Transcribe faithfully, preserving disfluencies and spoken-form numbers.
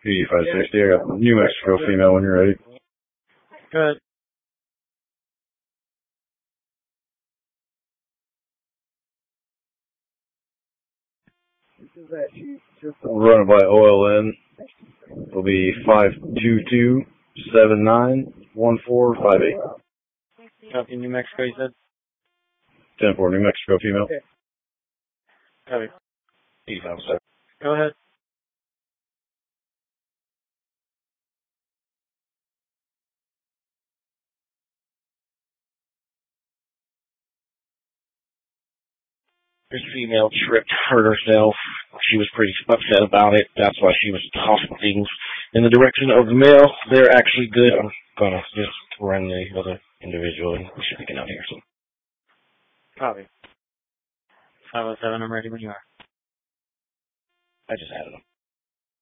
eighty-five sixty. I got New Mexico female when you're ready. Good. I'll run it by O L N. It'll be five two two seven nine one four five eight. Copy, New Mexico, you said? ten four, New Mexico female. Okay. Copy. eighty-five seven. Go ahead. This female tripped, hurt herself. She was pretty upset about it. That's why she was tossing things in the direction of the male. They're actually good. I'm gonna just run the other individual and we should get out here soon. Copy. five oh seven, I'm ready when you are. I just added them.